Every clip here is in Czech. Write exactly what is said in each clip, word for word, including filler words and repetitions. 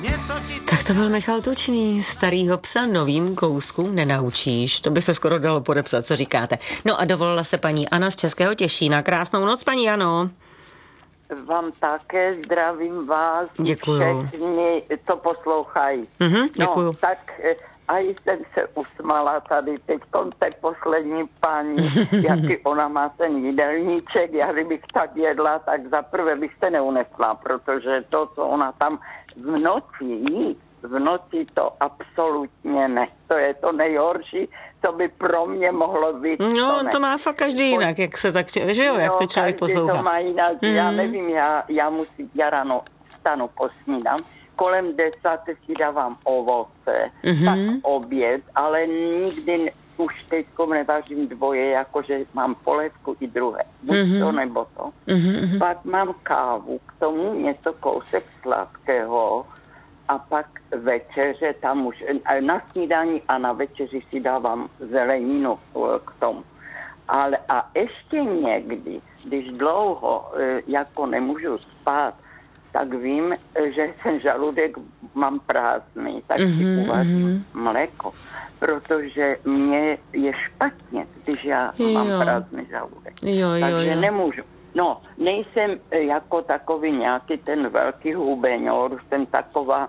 Tak to byl Michal Tučný, starýho psa novým kouskům nenaučíš. To by se skoro dalo podepsat, co říkáte. No a dovolila se paní Anna z Českého Těšína. Krásnou noc, paní Ano. Vám také zdravím vás. Děkuju. Všichni to poslouchají. Mhm, děkuju. No, tak a jsem se usmála tady teď té poslední paní, jaký ona má ten jídelníček. Já kdybych tak jedla, tak zaprvé bych se neunesla, protože to, co ona tam v noci jí, v noci to absolutně ne. To je to nejhorší, co by pro mě mohlo být. No, to, to má fakt každý jinak, jak se tak, že jo, jak no, to člověk poslouchá. To má jinak, mm. Já nevím, já, já musím, já ráno vstanu, posnídám, kolem desáté si dávám ovoce, mm-hmm. tak oběd, ale nikdy ne, už teďko nevážím dvoje, jakože mám polévku i druhé. Buď mm-hmm. to, nebo to. Mm-hmm. Pak mám kávu, k tomu něco kousek sladkého a pak večeře tam už, na snídani a na večeři si dávám zeleninu k tomu. Ale a ještě někdy, když dlouho jako nemůžu spát, tak vím, že ten žaludek mám prázdný, tak mm-hmm, si uvařím mm-hmm. mléko, protože mě je špatně, když já jo. mám prázdný žaludek. Jo, jo, Takže jo. nemůžu. No, nejsem jako takový nějaký ten velký hubeňor, jsem taková,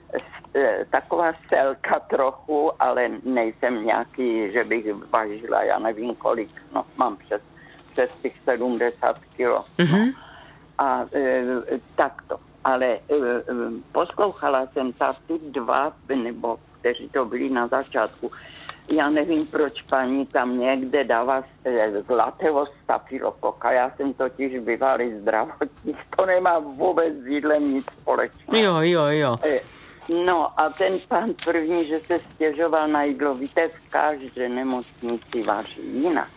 taková selka trochu, ale nejsem nějaký, že bych vážila, já nevím kolik, no, mám přes, přes těch sedmdesát kilo. Mm-hmm. No. A e, takto. Ale e, e, poslouchala jsem ty dva, nebo kteří to byli na začátku. Já nevím, proč paní tam někde dává zlatého stafilokoka. Já jsem totiž bývalý zdravotník. To nemá vůbec s jídlem nic společného. Jo, jo, jo. E, no a ten pan první, že se stěžoval na jídlo, víte, v každé nemocnici vaří jinak.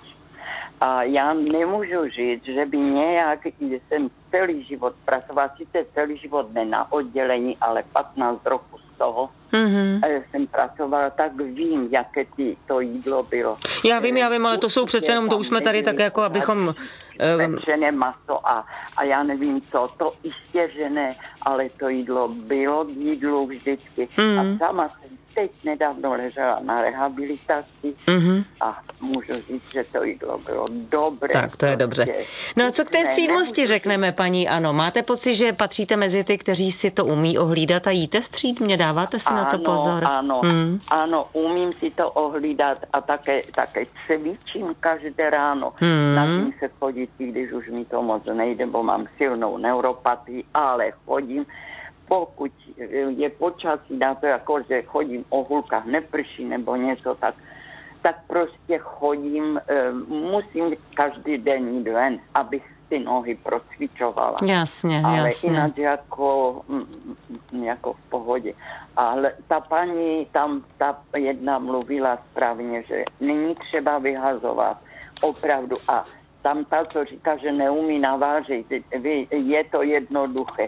A já nemůžu říct, že by nějak, jsem celý život pracovala, sice celý život ne na oddělení, ale patnáct roků z toho mm-hmm. jsem pracovala, tak vím, jaké ty, to jídlo bylo. Já vím, já vím, ale to jsou přece jenom, to už jsme tady tak jako, abychom... Pečené maso a, a já nevím co, to jistě, že ne, ale to jídlo bylo k jídlu vždycky. Mm. A sama jsem teď nedávno ležela na rehabilitaci mm-hmm. a můžu říct, že to jídlo bylo dobré. Tak, to je dobře. No a co k té střídmosti řekneme, paní Ano? Máte pocit, že patříte mezi ty, kteří si to umí ohlídat a jíte střídmě? Dáváte si ano, na to pozor? Ano, hmm. ano, umím si to ohlídat a také, také cvičím každé ráno. Hmm. Na tím se chodit, když už mi to moc nejde, bo mám silnou neuropatii, ale chodím. Pokud je počasí na to, jako že chodím o hulkách, neprší nebo něco, tak, tak prostě chodím, musím každý den jít ven, abych ty nohy procvičovala. Jasně, ale jasně. jinak jako, jako v pohodě. Ale ta paní tam, ta jedna mluvila správně, že není třeba vyhazovat opravdu. A tam ta, co říká, že neumí navážit, je to jednoduché.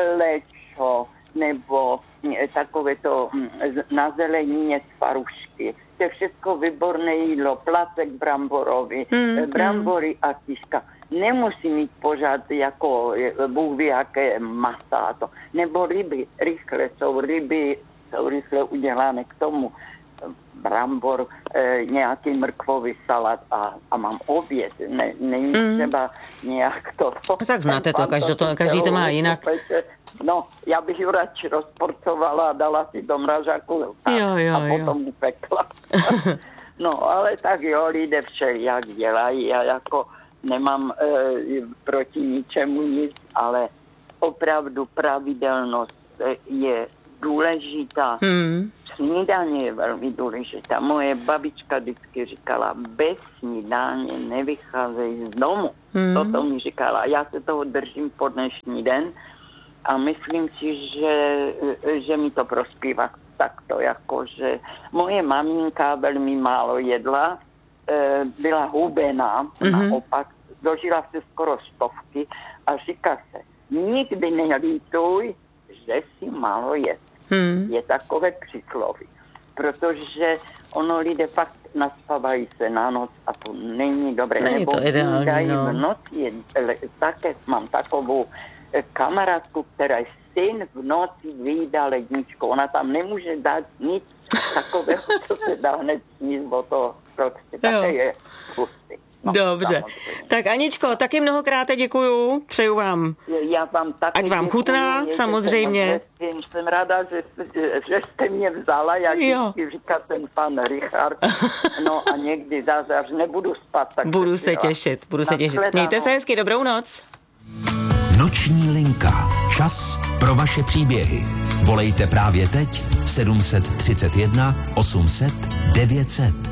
Lečo nebo takové to na zelenině z farušky. To je všechno výborné jídlo, placek bramborový, mm, brambory mm. a kiška. Nemusí mít pořád jako Bůh ví, jaké masa to. Nebo ryby, rychle jsou ryby, jsou rychle udělané k tomu. Brambor, e, nějaký mrkvový salát a, a mám oběd. Ne, není mm. třeba nějak to. Tak znáte to, každý to, každý to má jinak. No, já bych ji radši rozporcovala a dala si do mražáku a, jo, jo, a potom upekla. No, ale tak jo, lidé všelijak dělají. Já jako nemám e, proti ničemu nic, ale opravdu pravidelnost je důležitá. Hmm. Snídaně je velmi důležitá. Moje babička vždycky říkala, bez snídaně nevycházej z domu. Hmm. Toto mi říkala. Já se toho držím po dnešní den a myslím si, že, že mi to prospívá takto, jako že moje maminka velmi málo jedla, byla hubená, mm-hmm. naopak, dožila se skoro stovky a říká se, nikdy nelítuj, že si málo jet. Hmm. Je takové přísloví, protože ono lidé fakt naspávají se na noc a to není dobré. Není Nebo to ideální, no. V noci, také mám takovou kamarádku, která je den v noci vyjídá ledničku. Ona tam nemůže dát nic takového, co se dá hned sníst o to. Prostě také je hustý. No, dobře. samozřejmě. Tak Aničko, taky mnohokrát děkuju. Přeju vám. Já vám taky Ať vám děkuju, chutná, mějte samozřejmě. se moc hezky. Jsem ráda, že, že jste mě vzala, jak vždycky říká ten pan Richard. No a někdy zase, až nebudu spát, tak budu se těšit, budu se těšit. Mějte se hezky, dobrou noc. Noční linka. Čas pro vaše příběhy. Volejte právě teď sedm set třicet jedna osm set devět set.